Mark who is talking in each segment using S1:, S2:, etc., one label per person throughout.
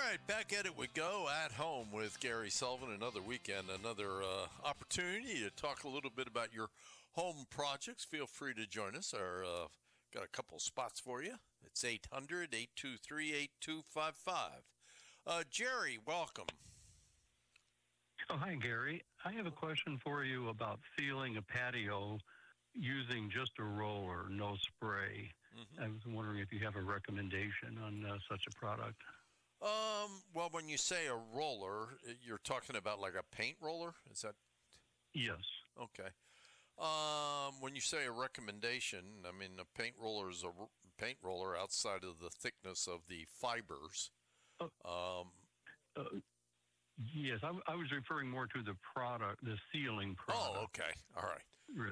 S1: right, back at it we go at home with Gary Sullivan. Another weekend, another opportunity to talk a little bit about your home projects. Feel free to join us. Got a couple spots for you. It's 800-823-8255. Jerry, welcome.
S2: Oh, hi, Gary. I have a question for you about sealing a patio using just a roller, no spray. I was wondering if you have a recommendation on such a product.
S1: Well, when you say a roller, you're talking about like a paint roller? Is that?
S2: Yes.
S1: Okay. When you say a recommendation, I mean, a paint roller is a paint roller outside of the thickness of the fibers.
S2: Yes, I was referring more to the product, the sealing product.
S1: Oh, okay. All right.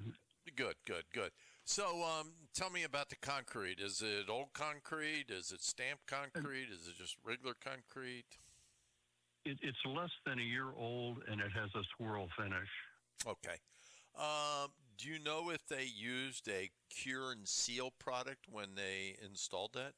S1: Good. So tell me about the concrete. Is it old concrete? Is it stamped concrete? Is it just regular concrete?
S2: It's less than a year old, and it has a swirl finish.
S1: Okay. Do you know if they used a cure and seal product when they installed that?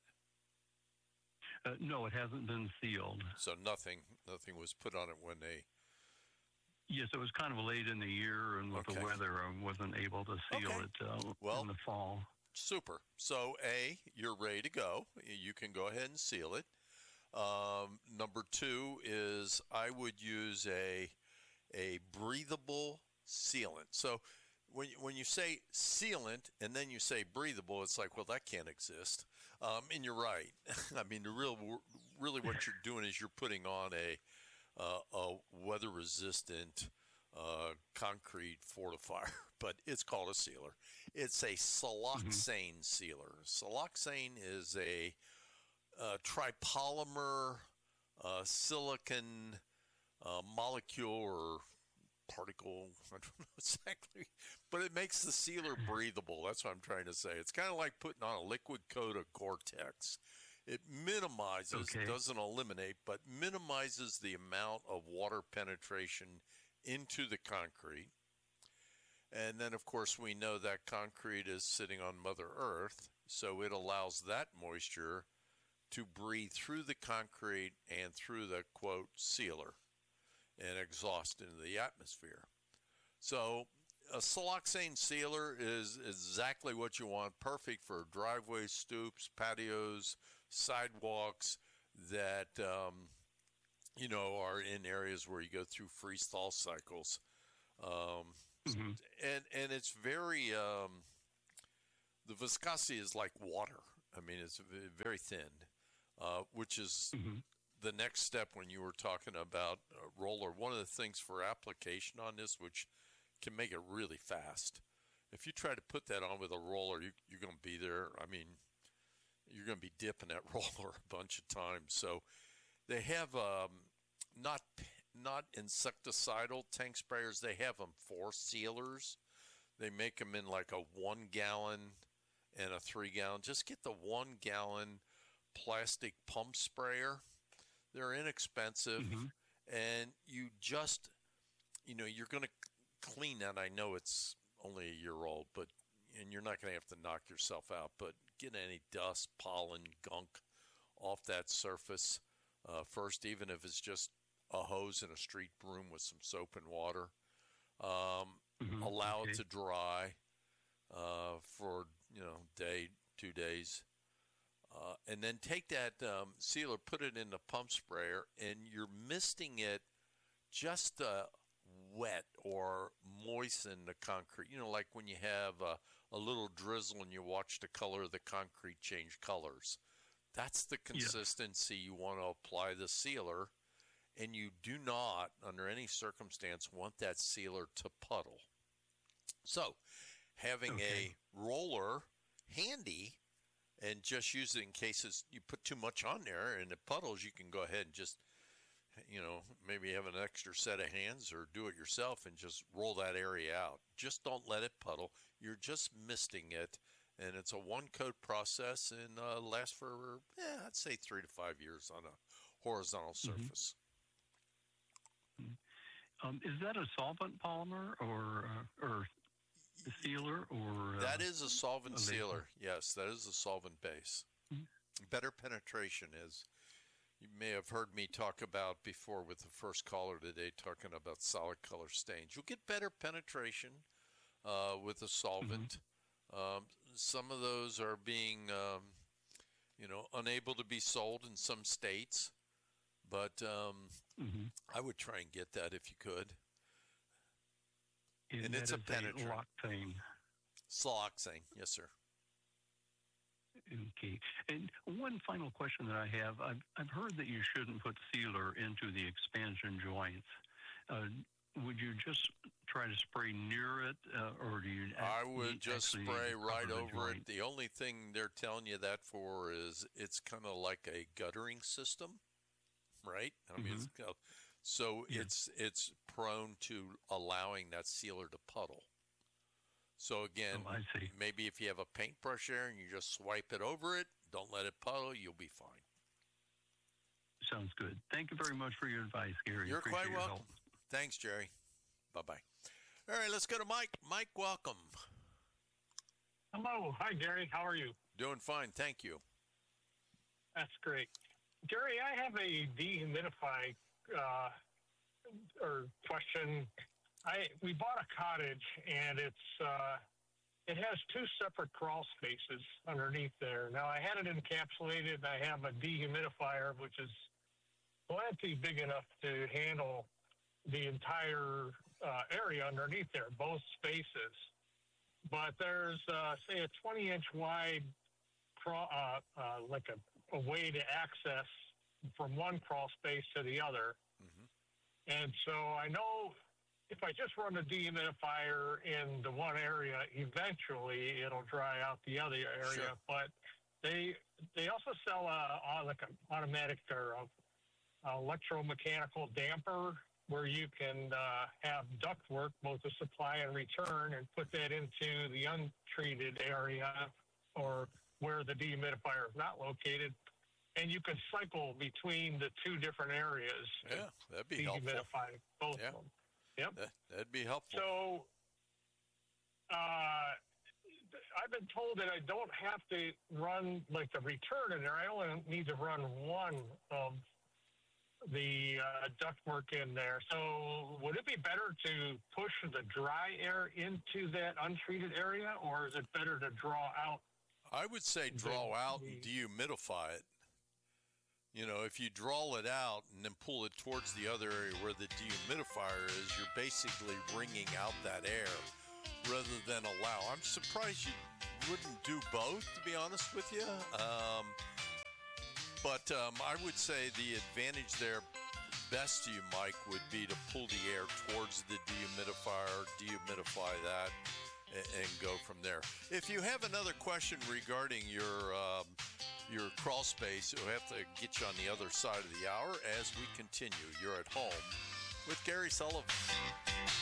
S2: No, it hasn't been sealed.
S1: So nothing was put on it when they...
S2: Yes, it was kind of late in the year, and with the weather, I wasn't able to seal it in the fall.
S1: Super. So, you're ready to go. You can go ahead and seal it. Number two is I would use a breathable sealant. So, when you say sealant and then you say breathable, it's like, well, that can't exist. And you're right. I mean, really what you're doing is you're putting on a weather-resistant concrete fortifier, but it's called a sealer. It's a siloxane sealer. Siloxane is a tripolymer silicon molecule or particle, I don't know exactly, but it makes the sealer breathable. That's what I'm trying to say. It's kind of like putting on a liquid coat of Gore-Tex. It minimizes, doesn't eliminate, but minimizes the amount of water penetration into the concrete. And then, of course, we know that concrete is sitting on Mother Earth, so it allows that moisture to breathe through the concrete and through the, quote, sealer and exhaust into the atmosphere. So a siloxane sealer is exactly what you want, perfect for driveways, stoops, patios, sidewalks that, are in areas where you go through freeze-thaw cycles. And it's very, the viscosity is like water. I mean, it's very thin, which is the next step when you were talking about a roller. One of the things for application on this, which can make it really fast. If you try to put that on with a roller, you're going to be there. I mean, you're going to be dipping that roller a bunch of times. So they have not insecticidal tank sprayers. They have them for sealers. They make them in like a 1 gallon and a 3 gallon. Just get the 1 gallon plastic pump sprayer. They're inexpensive, and you just, you're going to clean that. I know it's only a year old, and you're not going to have to knock yourself out, but get any dust, pollen, gunk off that surface first, even if it's just a hose and a street broom with some soap and water. Allow it to dry for, day, 2 days. And then take that sealer, put it in the pump sprayer, and you're misting it just wet or moisten the concrete. Like when you have a little drizzle and you watch the color of the concrete change colors. That's the consistency you want to apply the sealer, and you do not, under any circumstance, want that sealer to puddle. So, having a roller handy, and just use it in cases you put too much on there and it puddles, you can go ahead and just, maybe have an extra set of hands or do it yourself and just roll that area out. Just don't let it puddle. You're just misting it, and it's a one-coat process and lasts for, I'd say 3 to 5 years on a horizontal surface.
S2: Is that a solvent polymer or a sealer, or
S1: that is a solvent sealer? Yes, that is a solvent base. Better penetration is You may have heard me talk about before with the first caller today, talking about solid color stains. You'll get better penetration with a solvent. Some of those are being, unable to be sold in some states, but I would try and get that if you could.
S2: And it's a penetrant.
S1: Siloxane, yes, sir.
S2: Okay. And one final question that I have, I've heard that you shouldn't put sealer into the expansion joints. Would you just try to spray near it, or do you?
S1: I would just spray right over it. The only thing they're telling you that for is it's kind of like a guttering system, right? I mean, it's prone to allowing that sealer to puddle. So again, maybe if you have a paintbrush there and you just swipe it over it, don't let it puddle, you'll be fine.
S2: Sounds good. Thank you very much for your advice, Gary.
S1: You're quite welcome. Thanks, Jerry. Bye-bye. All right, let's go to Mike. Mike, welcome.
S3: Hello. Hi, Gary. How are you?
S1: Doing fine. Thank you.
S3: That's great. Gary, I have a dehumidify question. We bought a cottage, and it has two separate crawl spaces underneath there. Now, I had it encapsulated. I have a dehumidifier, which is plenty big enough to handle the entire area underneath there, both spaces. But there's, say, a 20-inch wide, like a way to access from one crawl space to the other. And so I know if I just run a dehumidifier in the one area, eventually it'll dry out the other area.
S1: Sure.
S3: But they also sell like an automatic or electromechanical damper where you can have ductwork, both the supply and return, and put that into the untreated area or where the dehumidifier is not located. And you can cycle between the two different areas.
S1: Yeah, that'd be helpful.
S3: Dehumidify both of them. Yep.
S1: That'd be helpful.
S3: So I've been told that I don't have to run like the return in there. I only need to run one of the ductwork in there. So would it be better to push the dry air into that untreated area, or is it better to draw out?
S1: I would say draw out and dehumidify it. You know, if you draw it out and then pull it towards the other area where the dehumidifier is, you're basically wringing out that air rather than allow. I'm surprised you wouldn't do both, to be honest with you. But I would say the advantage there, best to you, Mike, would be to pull the air towards the dehumidifier, dehumidify that, and go from there. If you have another question regarding your crawl space, we'll have to get you on the other side of the hour as we continue. You're at home with Gary Sullivan.